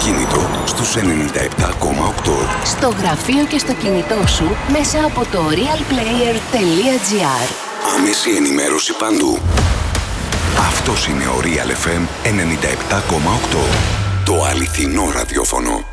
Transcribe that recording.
αυτοκίνητο στους 97,8. Στο γραφείο και στο κινητό σου μέσα από το realplayer.gr. Άμεση ενημέρωση παντού. Αυτός είναι ο Real FM 97,8. Το αληθινό ραδιόφωνο.